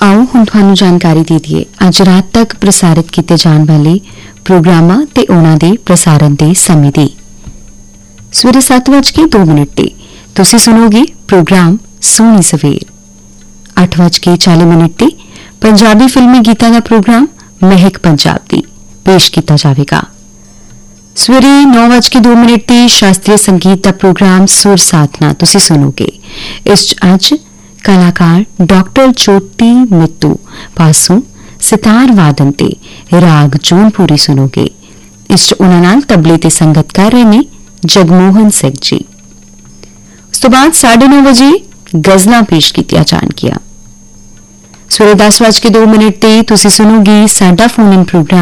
आओ हुण तुहानू जानकारी दे दईए अज रात तक प्रसारित किए जाने वाले प्रोग्रामां ते उन्हां दे प्रसारण दे समय दी। सवेरे 7:02 ते तुसीं सुनोगे प्रोग्राम सोहनी सवेर। 8:40 ते पंजाबी फिल्मी गीतां दा प्रोग्राम महक पंजाब दी पेश किया जाएगा। सवेरे 9:02 ते शास्त्रीय संगीत दा प्रोग्राम सुर साधना तुसीं सुनोगे। इस अज कलाकार डॉक्टर ज्योति मित्तू पासों सितार वादन ते राग जौनपुरी सुनोगे। इस उन्हां नाल तबले ते संगत कर रहे ने जगमोहन सिंह जी। उस तो बाद 9:30 बजे गजलां पेश कीतियां जाणगियां। सवेरे 10:02 ते तुसीं सुनोगे साडा फोन इन प्रोग्राम